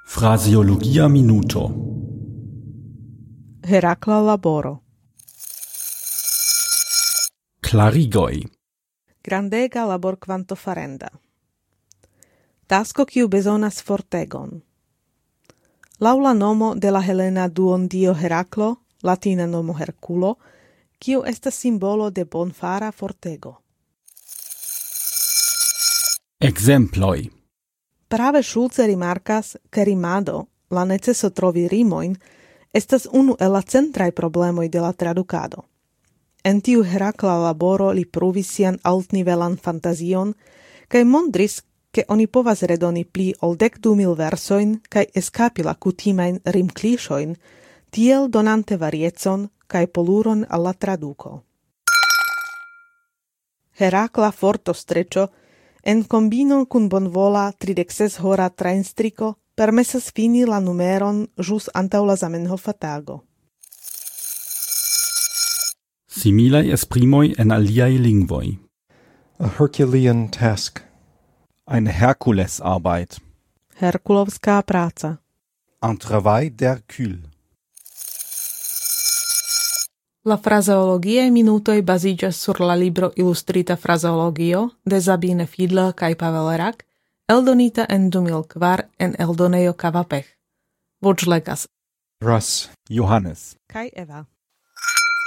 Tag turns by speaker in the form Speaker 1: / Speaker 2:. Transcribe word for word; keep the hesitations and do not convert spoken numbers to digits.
Speaker 1: Fraseologia minuto.
Speaker 2: Herakla laboro.
Speaker 1: Klarigoj.
Speaker 2: Grandega labor quanto farenda. Tasko kiu bezonas fortegon. Laŭ la nomo de la helena duondio Heraklo, latina nomo Herkulo, kiu estas simbolo de bonfara fortego.
Speaker 1: Ekzemploj.
Speaker 2: Prave Schulze rimarkas, ke rimado, la neceso trovi rimojn, estas unu el la centraj problemoj de la tradukado. En tiu Herakla laboro li pruvis sian altnivelan fantazion kaj montris, ke oni povas redoni pli ol dek du mil versojn kaj eskapi la kutimajn rimkliŝojn, tiel donante variecon kaj poluron al la traduko. Herakla fortostreĉo en kombino kun bonvola tridek ses hora trajnstriko permesas fini la numeron ĵus antaŭ la Zamenhofa tago.
Speaker 1: Similaj esprimoj en aliaj lingvoj.
Speaker 3: A Herculean task.
Speaker 4: Eine Herkulesarbeit.
Speaker 2: Herkulovská práca.
Speaker 4: Un travail d'Hercule.
Speaker 2: La frazeologiae minutoj baziĝas sur la libro Ilustrita frazeologio de Sabine Fiedler kaj Pavel Rak, eldonita en du mil kvar en eldonejo Kavapech. Voĉlegas
Speaker 4: Russ Johannes
Speaker 2: kaj Eva.